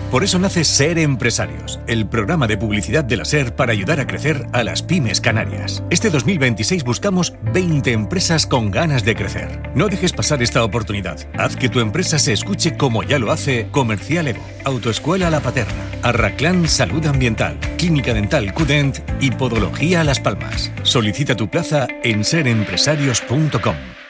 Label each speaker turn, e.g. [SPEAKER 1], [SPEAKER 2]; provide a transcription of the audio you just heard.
[SPEAKER 1] Por eso nace Ser Empresarios, el programa de publicidad de la SER para ayudar a crecer a las pymes canarias. Este 2026 buscamos 20 empresas con ganas de crecer. No dejes pasar esta oportunidad. Haz que tu empresa se escuche como ya lo hace Comercial Evo, Autoescuela La Paterna, Arraclán Salud Ambiental, Clínica Dental Cudent y Podología Las Palmas. Solicita tu plaza en serempresarios.com.